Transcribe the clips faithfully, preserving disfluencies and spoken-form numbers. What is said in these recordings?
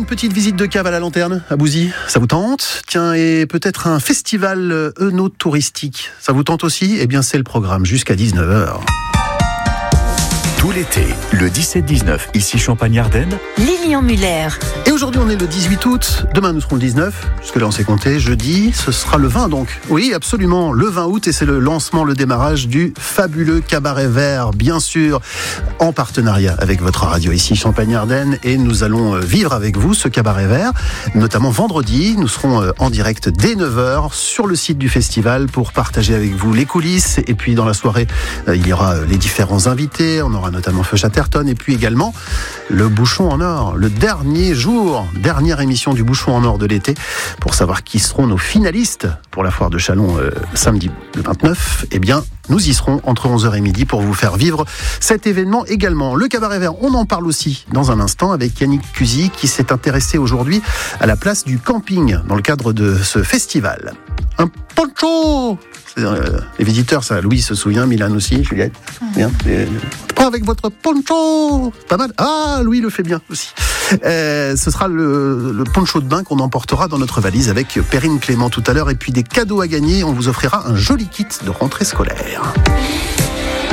petite visite de cave à la lanterne à Bouzy, ça vous tente? Tiens, et peut-être un festival œnotouristique, ça vous tente aussi? Eh bien, c'est le programme jusqu'à dix-neuf heures. Tout l'été, le dix-sept dix-neuf, ici Champagne-Ardenne. Lilian Muller. Et aujourd'hui, on est le dix-huit août. Demain, nous serons le dix-neuf. Jusque-là, on s'est compté. Jeudi, ce sera le vingt, donc. Oui, absolument. Le vingt août, et c'est le lancement, le démarrage du fabuleux Cabaret Vert, bien sûr, en partenariat avec votre radio ici, Champagne-Ardenne. Et nous allons vivre avec vous ce Cabaret Vert, notamment vendredi. Nous serons en direct dès neuf heures sur le site du festival pour partager avec vous les coulisses. Et puis, dans la soirée, il y aura les différents invités. On aura notamment Feu Chatterton, et puis également le Bouchon en Or, le dernier jour, dernière émission du Bouchon en Or de l'été, pour savoir qui seront nos finalistes pour la foire de Châlons euh, samedi le vingt-neuf. Eh bien, nous y serons entre onze heures et midi pour vous faire vivre cet événement également. Le Cabaret Vert, on en parle aussi dans un instant avec Yannick Cusy qui s'est intéressé aujourd'hui à la place du camping dans le cadre de ce festival. Un poncho! Euh, les visiteurs, ça, Louis se souvient, Milan aussi, Juliette. Bien. Et, pas avec votre poncho, pas mal. Ah, Louis le fait bien aussi. Euh, ce sera le, le poncho de bain qu'on emportera dans notre valise avec Perrine Clément tout à l'heure. Et puis des cadeaux à gagner. On vous offrira un joli kit de rentrée scolaire.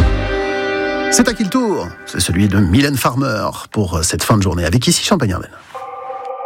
C'est à qui le tour? C'est celui de Mylène Farmer pour cette fin de journée avec ici Champagne-Ardenne.